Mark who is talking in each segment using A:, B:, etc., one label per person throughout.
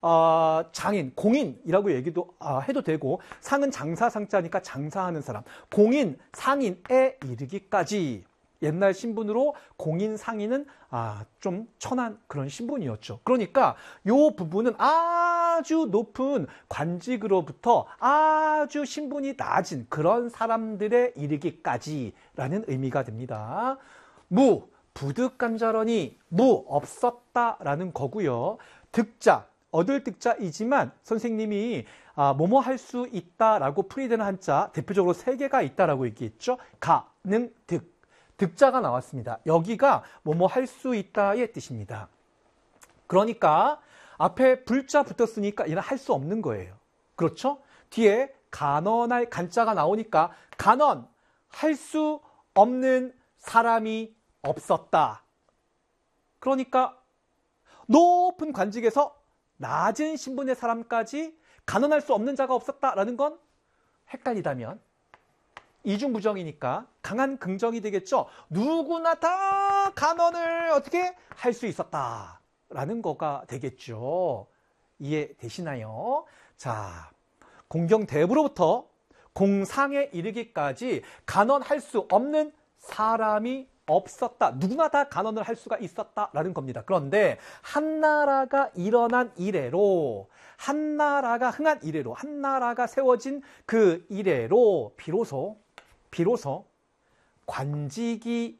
A: 장인, 공인이라고 얘기도 해도 되고, 상은 장사 상자니까 장사하는 사람, 공인, 상인에 이르기까지 옛날 신분으로 공인, 상인은 좀 천한 그런 신분이었죠. 그러니까 요 부분은 아주 높은 관직으로부터 아주 신분이 낮은 그런 사람들에 이르기까지라는 의미가 됩니다. 무, 부득간절하니 무 없었다라는 거고요. 득자, 얻을 득자이지만 선생님이 뭐뭐 할 수 있다라고 풀이되는 한자 대표적으로 3개가 있다라고 얘기했죠. 가, 능, 득. 득자가 나왔습니다. 여기가 뭐뭐 할 수 있다의 뜻입니다. 그러니까 앞에 불자 붙었으니까 얘는 할 수 없는 거예요. 그렇죠? 뒤에 간언할 간자가 나오니까 간언, 할 수 없는 사람이 없었다. 그러니까 높은 관직에서 낮은 신분의 사람까지 간언할 수 없는 자가 없었다라는 건 헷갈리다면 이중부정이니까 강한 긍정이 되겠죠. 누구나 다 간언을 어떻게 할 수 있었다라는 거가 되겠죠. 이해되시나요? 자, 공경대부로부터 공상에 이르기까지 간언할 수 없는 사람이 없었다. 누구나 다 간언을 할 수가 있었다라는 겁니다. 그런데 한나라가 일어난 이래로, 한나라가 흥한 이래로, 한나라가 세워진 그 이래로 비로소 관직이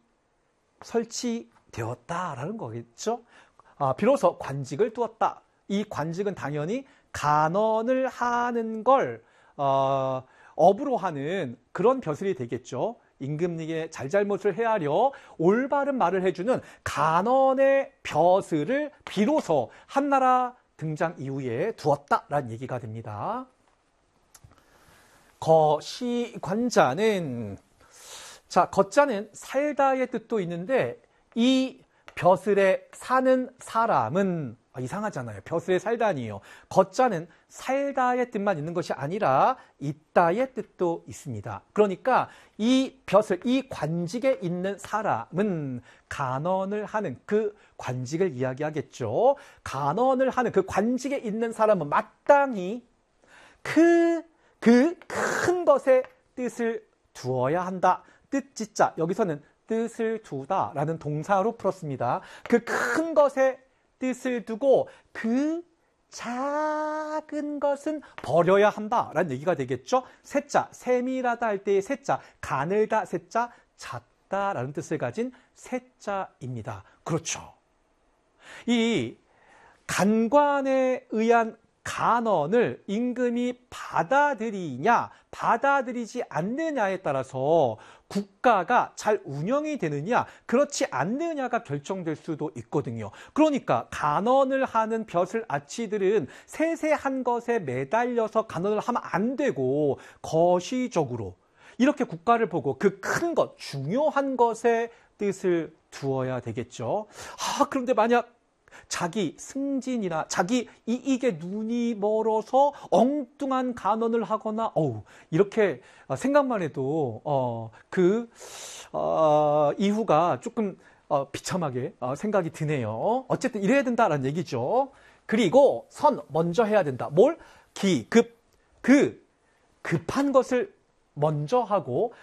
A: 설치되었다라는 거겠죠. 비로소 관직을 두었다. 이 관직은 당연히 간언을 하는 걸 업으로 하는 그런 벼슬이 되겠죠. 임금님의 잘잘못을 헤아려 올바른 말을 해주는 간언의 벼슬을 비로소 한나라 등장 이후에 두었다라는 얘기가 됩니다. 거시관자는, 자, 거자는 살다의 뜻도 있는데 이 벼슬에 사는 사람은 이상하잖아요. 벼슬에 살다니요. 거자는 살다의 뜻만 있는 것이 아니라 있다의 뜻도 있습니다. 그러니까 이 벼슬, 이 관직에 있는 사람은 간언을 하는 그 관직을 이야기하겠죠. 간언을 하는 그 관직에 있는 사람은 마땅히 그 큰 것에 뜻을 두어야 한다. 뜻짓자, 여기서는 뜻을 두다라는 동사로 풀었습니다. 그 큰 것에 뜻을 두고 그 작은 것은 버려야 한다라는 얘기가 되겠죠. 세자, 세밀하다 할 때의 세자, 가늘다 세자, 작다라는 뜻을 가진 세자입니다. 그렇죠. 이 간관에 의한 간언을 임금이 받아들이냐 받아들이지 않느냐에 따라서 국가가 잘 운영이 되느냐 그렇지 않느냐가 결정될 수도 있거든요. 그러니까 간언을 하는 벼슬 아치들은 세세한 것에 매달려서 간언을 하면 안 되고 거시적으로 이렇게 국가를 보고 그 큰 것, 중요한 것에 뜻을 두어야 되겠죠. 그런데 만약 자기 승진이나 자기 이익에 눈이 멀어서 엉뚱한 간언을 하거나 이렇게 생각만 해도 이후가 조금 비참하게 생각이 드네요. 어쨌든 이래야 된다라는 얘기죠. 그리고 선 먼저 해야 된다. 뭘? 급한 것을 먼저 하고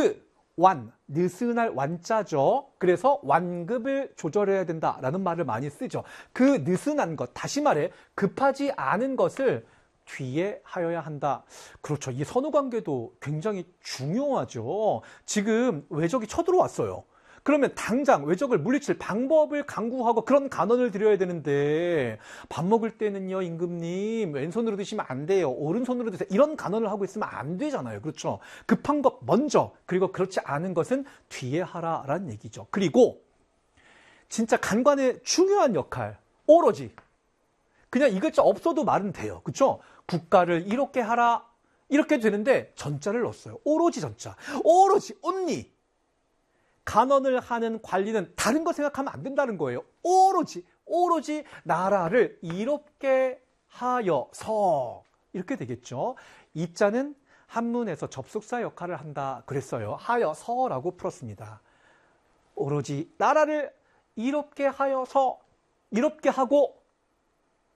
A: 느슨할 완자죠. 그래서 완급을 조절해야 된다라는 말을 많이 쓰죠. 그 느슨한 것, 다시 말해 급하지 않은 것을 뒤에 하여야 한다. 그렇죠. 이 선후관계도 굉장히 중요하죠. 지금 외적이 쳐들어왔어요. 그러면 당장 외적을 물리칠 방법을 강구하고 그런 간언을 드려야 되는데 밥 먹을 때는요, 임금님 왼손으로 드시면 안 돼요. 오른손으로 드세요. 이런 간언을 하고 있으면 안 되잖아요. 그렇죠? 급한 것 먼저, 그리고 그렇지 않은 것은 뒤에 하라라는 얘기죠. 그리고 진짜 간관의 중요한 역할, 오로지 그냥 이 글자 없어도 말은 돼요. 그렇죠? 국가를 이렇게 하라 이렇게 되는데 전자를 넣었어요. 오로지 전자. 오로지 only. 간언을 하는 관리는 다른 거 생각하면 안 된다는 거예요. 오로지 나라를 이롭게 하여서 이렇게 되겠죠. 이 자는 한문에서 접속사 역할을 한다 그랬어요. 하여서라고 풀었습니다. 오로지 나라를 이롭게 하여서 이롭게 하고